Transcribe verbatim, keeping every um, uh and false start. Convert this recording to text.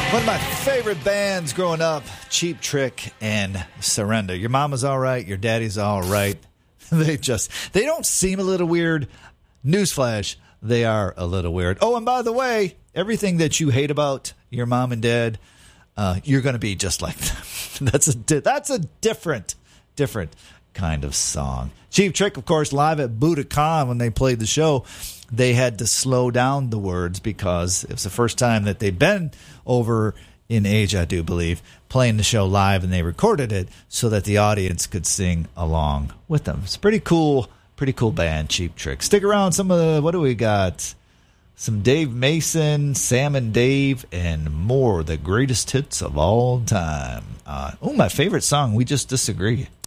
One of my favorite bands growing up, Cheap Trick and Surrender. Your mama's all right, your daddy's all right. They just, they don't seem a little weird. Newsflash, they are a little weird. Oh, and by the way, everything that you hate about your mom and dad, uh, you're going to be just like them. That's a, di- that's a different, different kind of song. Cheap Trick, of course, live at Budokan when they played the show. They had to slow down the words because it was the first time that they'd been over in Asia, I do believe, playing the show live, and they recorded it so that the audience could sing along with them. It's pretty cool, pretty cool band, Cheap Trick. Stick around. Some of the, what do we got? Some Dave Mason, Sam and Dave, and more. The greatest hits of all time. Uh, oh, my favorite song, We Just Disagree.